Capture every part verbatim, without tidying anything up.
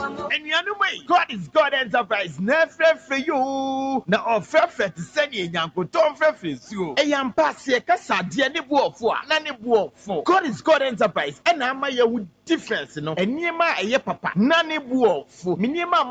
And you know me, God is God Enterprise. Never for you. Now, offer to send you Yanko Tom Frefis you. A young pass here, Cassa, dear Nibu for Nanny Buo for. God is God Enterprise. And I'm my wood difference, you know. And near my a papa, Nanny Buo for Minima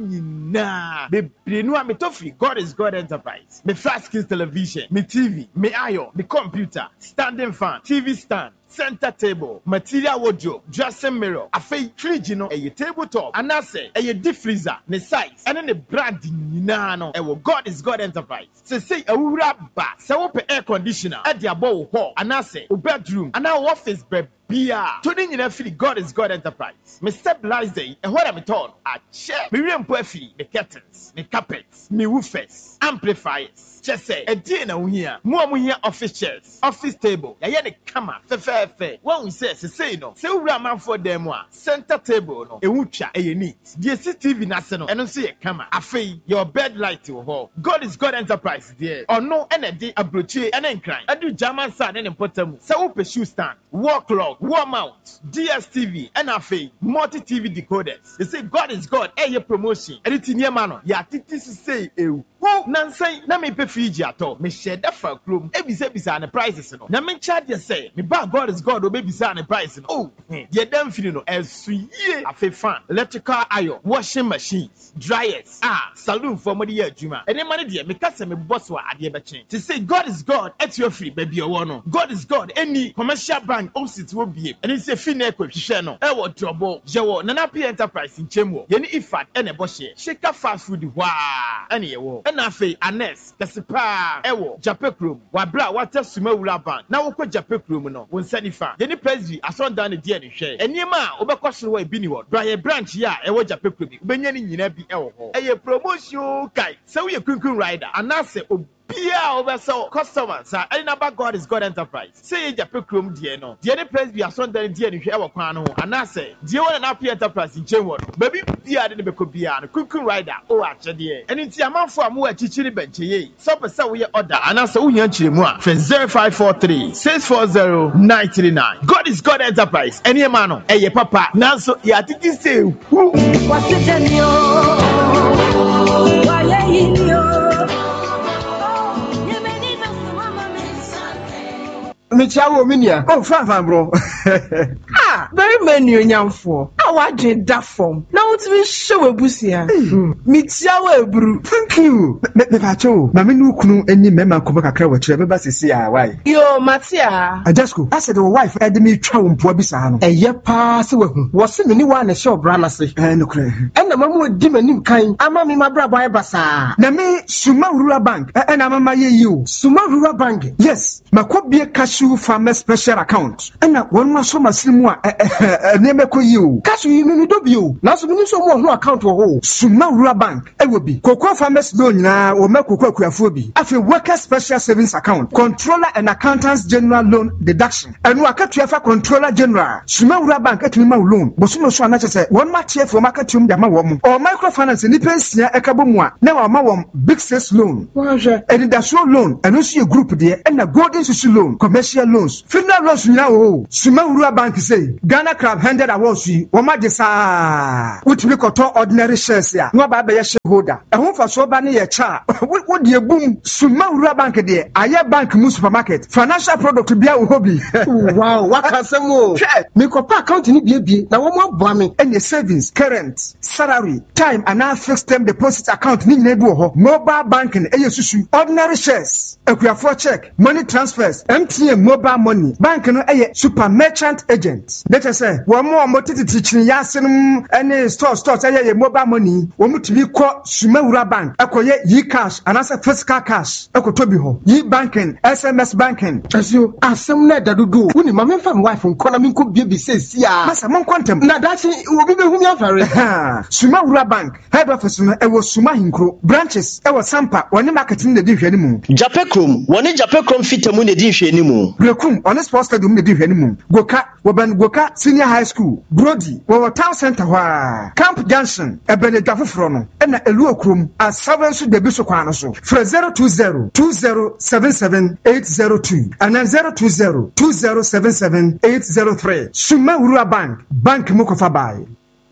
Matuna. Be no me toffee. God is God Enterprise. Me flat screen television, me T V, me iron, me computer, standing fan, T V stand. Center table, material wardrobe, dressing mirror, a fake fridge, you know, a tabletop, and I say, a deep freezer, the size, and then the brand, you know, and God is God Enterprise. So say a wrap back, so open air conditioner at the above hall, and I say, a bedroom, and our office bed. Beer. Tuning in every God is God Enterprise. Me stabilize day and what I'm told. I check. Me real puffy. Me curtains. Me carpets. Me woofers. Amplifiers. Just say a dinner here. More here office chairs. Office table. Ya ya the camera. Fe fe fe. What we say say no. Say we man for them one. Center table no. E wucha e neat. The C C T V national. And don't see a camera. Afei your bed light to hall. God is God Enterprise there. Or no energy abroche and then crime. I do German side and important. Say open shoe stand. Wall clock. Warm out, D S T V, N F A, multi T V decoders. They say God is God, eh, your promotion. Anything near man, ya titis say, eh, who, Nancy, na me pay Fiji at all. Me share that for room, every service and the prices. No, na me charge you say, me bag God is God, or baby son the price. Oh, ye damn feeling, as sweet, a fair fan, electrical iron, washing machines, dryers, ah, saloon for money year, Juma. And then money, dear, me cast me boss wa at the ever change. To say God is God, at your free, baby, you want God is God, any commercial bank, also it will be. And it's a finne question. I want trouble. Jawo, Nanapi Enterprise in Chemo. Yeni Ifat and a Boshe. Shaka fast food. Wah, any wo. And I say, Anes, the Sipa, Ewo, Japekrum, Wabla, water Sumawula Bank. Now, we could Japekrum, no, when Sanifa. Yeni Prezi, I saw down the D N A share. And Yema, over question way Biniward. Brian Branch, ya, Ewo Japekrum. Benyani, Yinabi, Ewo. A promotion, Kai. So we a Kunkun rider. And I say, Pia over so customers are any number God is God Enterprise. Say Japekrum dear no. The other place we are so done dear in our quano. And I say, dear one and happy enterprise in Chemwood. Baby Pia didn't be could be a cooking rider. Oh, actually, and it's a man for a more chichiri bench. So, so we order and I say, we are for zero five four three six four zero nine three nine. God is God Enterprise. Any man, eh, papa. Now, so yeah, did you say, what's the Michawo minia. Oh, fan fan bro. Ah, very many nyamfo. I want that form. Now it's been show ebusia. Michawo ebru. Thank you. Me me pacho. Mama nu kunu eni mema ko kakra wa kire beba sisi a why. Yo, Matia. Ajasko, I said the wife had me twa mpo bi sa no. Eye pa se wahu. Wo se me ni wa na show bra na se. Eh no kre. E na mama di manim kan. Ama me mabra boy basa. Na me Suma Rural Bank. E na mama ye you. Suma Rural Bank. Yes. Makobie cash farmer special account and one must so masimu a name ko you cash you no do bio na so ni so mo ho account wo ho Suma Rural Bank e will be Cocoa Farmers loan na o make Cocoa akuafo bi afi worker special savings account controller and accountants general loan deduction and we akatua fa controller general Suma Rural Bank atumi ma loan bo so no so na chese one ma tie for marketum de ma wo mo or microfinance ni pensia e ka bo mu a na wa ma wo big sales loan wa je and the show loan and no see a group there and a golden social loan commercial loans funeral loans nyina o Suma Rural Bank say Ghana Crab handed awards yi wo ma de saa wotumi koto ordinary shares ya no ba be ye shareholder e ho fa so ba ne ye cha wo de ebum Suma Rural Bank de aye bank mu supermarket financial product bia wo hobi wow wakasemo me ko pa account ni bia bia na wo mo aboa me any savings current salary time and now fixed term deposit account ni nyina bi wo ho mobile banking e ye susu ordinary shares akuafo check money transfers M T N mobile money bank no eye super merchant agent that say wo mo mo tititi chin yasenum any store stores eye mobile money wo mutumi ko Suma Rural Bank akoye yi cash and as a physical cash akoto bi ho yi banking S M S banking asio asem na dadudu woni ma memfa me wife nko na me nko bie bi sesi a masa mon kontem na dachi obi be humi afare ha Suma Rural Bank head office no e wo Suma Hinkro branches e wo Sampa woni marketing na di hwani mu Japekrum woni Japekrum fitamu na di hwani mu Blekum on sports stadium na di hwani mu Goka woban Goka senior high school Brody wo town center wa Camp Junction e benedwa foforo no e na elu okrum a seven so debi so kwan no so for zero two zero two zero seven seven eight zero two and then zero two zero two zero seven seven eight zero three Suma Rural Bank bank mu ko fa bai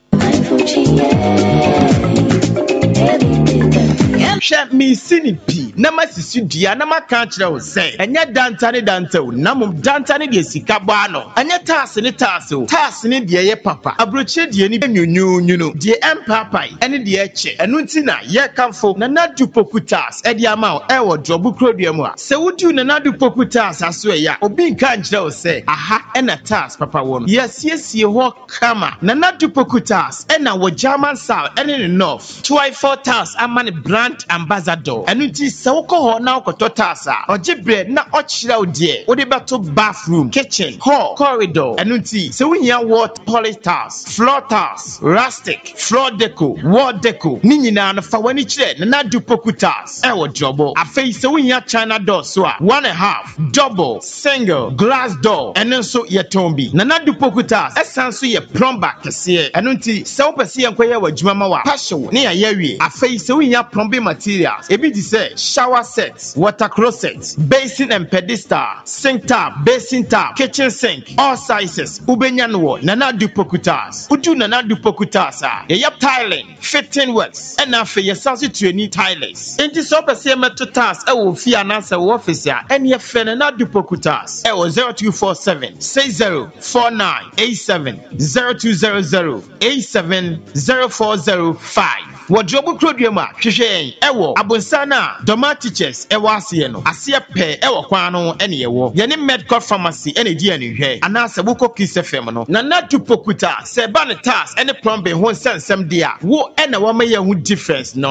Shem me sini pi na masisi dua na maka kire wo say enye danta ne danta wo na mum danta ne de sika bo ano enye taas ne taas wo taas ne de ye papa abroche de ni nyunyu no de empapai ene de eche enu nti na ye kamfo na nadu pokutas e de ama e wo drobu krodua mu a se wudu na nadu pokutas aso e ya obi nka kire wo say aha e na taas papa wo no yes yes ye ho kama na nadu pokutas e na wo German South ene ne North two four taas amane brand ambassador enu nti se wo ko ho na okoto taas a oje bread na ochira odie wo de beto bathroom kitchen hall corridor enu nti se wo hia water polish taas floor taas rustic floor deco wall deco ni nyina na fa wani kire na na du pokutas e wo jobo afei se wo hia china door so a one and a half double single glass door enu so ye tombi na na du pokutas esan so ye plumber kese enu nti se wo pese ye nkoye wa dwuma ma wa passion ne ya yawie afei se wo hia plumbing materials ebi di say shower sets water closet basin and pedestal sink tap basin tap kitchen sink all sizes ubenya no na na du pokutas udu na na du pokutas a ye yap tiling fitting works and na fe ye sanse tuani tilers enti so pese meto tas e wo fi anansa wo office a ene ye fe na du pokutas e wo zero two four seven six zero four nine eight seven zero two zero zero eight seven zero four zero five Wodrobu krodua hwehwe ewo abonsana doma teachers ewo ase no ase pe ewo kwan no ene yewo ye ne medical pharmacy ene di ane hwe anase buko Kiss F M no na na tu pokuta se ba ne tas ene plumbing ho sensem dia wo ene wo maye hu difference no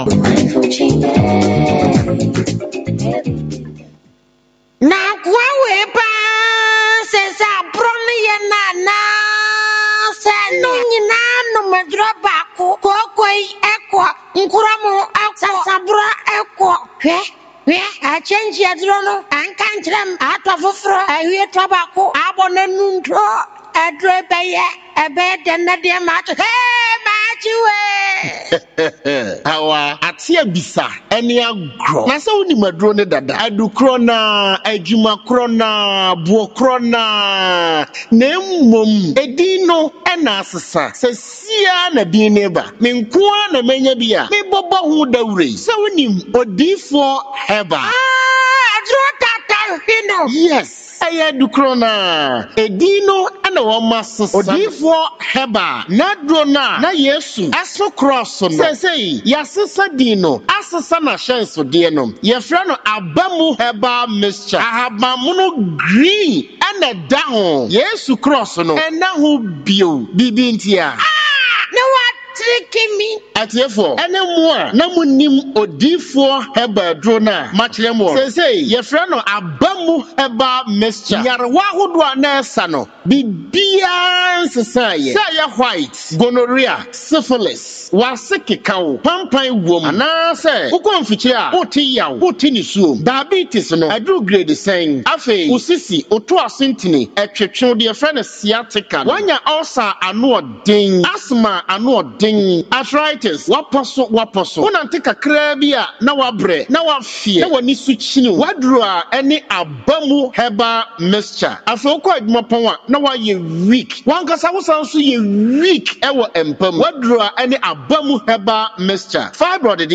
na kwa we pa se sa bron ye na na se no nyina no medro ba ko koi ekwo nkuramu akwo sabra ekwo hwe hwe a change yadro no anka ntrem atwa foforo ahwie tobako abonanu ntro adre beye ebe denade ma to hey ma chiwe awa atia bisa eni agro na se woni maduro ne dada adukro na adwuma kro na buo kro na na mmom edino ena asesa se sia na bi ne ba me nkoa na menya bia me bobo hu dawure se woni odifo heba ah adro tata hino yes aya dukrona edino ana wo masesa odifo heba na drona na Yesu aso cross no sesei yasesa dino asesa na shenso de no ye fra no abamu heba mixture ahabamuno green ana da ho Yesu cross no ena ho bio bibi ntia ah no what tricking me atiefo ene mu a na munim odifo heba drona machle mu sesei ye fra no abamu heba mixture yarwa hodo na esa no bibia nsesaye say white gonorrhea syphilis wasekekawo pampan wom ana say ukonfiche a oti yawo oti ni suo diabetes no adu grade sen afi usisi oto asentini etwetwe de friend sciatica wanya ulcer ano odin asthma ano odin arthritis waposo waposo unante kakra bi a na wabre na wafie na wani suchini wadru a ene abamu heba mixture afi okọ adwuma pon a na waye weak wankasa wosanso ye weak ewo empam wadru a ene abamu heba mixture fibroid